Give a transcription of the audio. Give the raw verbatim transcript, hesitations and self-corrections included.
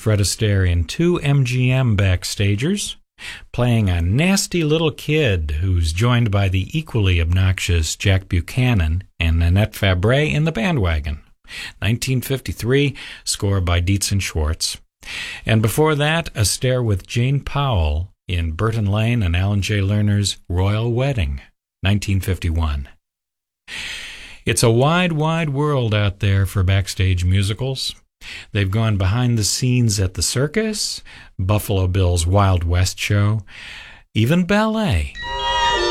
Fred Astaire in two M G M backstagers, playing a nasty little kid who's joined by the equally obnoxious Jack Buchanan and Nanette Fabre in the bandwagon. nineteen fifty-three, score by Dietz and Schwartz. And before that, Astaire with Jane Powell in Burton Lane and Alan J. Lerner's Royal Wedding, nineteen fifty-one. It's a wide, wide world out there for backstage musicals. They've gone behind the scenes at the circus, Buffalo Bill's Wild West show, even ballet.